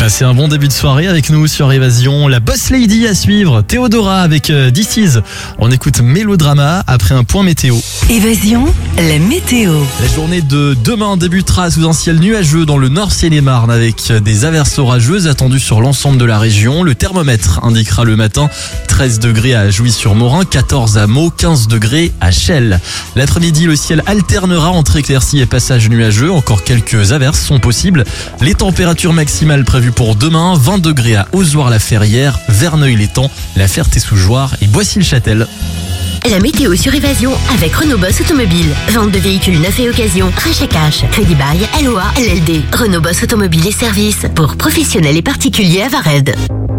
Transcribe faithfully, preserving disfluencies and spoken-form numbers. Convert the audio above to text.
Passez un bon début de soirée avec nous sur Évasion. La Boss Lady à suivre, Théodora avec euh, This Is. On écoute Mélodrama après un point météo. Évasion, la météo. La journée de demain débutera sous un ciel nuageux dans le Nord Seine-et-Marne avec des averses orageuses attendues sur l'ensemble de la région. Le thermomètre indiquera le matin treize degrés à Jouy-sur-Morin, quatorze à Meaux, quinze degrés à Chelles. L'après-midi, le ciel alternera entre éclaircies et passages nuageux. Encore quelques averses sont possibles. Les températures maximales prévues pour demain, vingt degrés à Ozoir-la-Ferrière, Verneuil-l'Étang, La Ferté-sous-Jouarre et Boissy-le-Châtel. La météo sur Évasion avec Renault Boss Automobile. Vente de véhicules neufs et occasion, rachat cash, crédit bail, L O A, L L D. Renault Boss Automobile et services pour professionnels et particuliers à Vared.